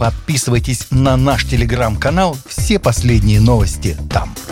Подписывайтесь на наш телеграм-канал, все последние новости там.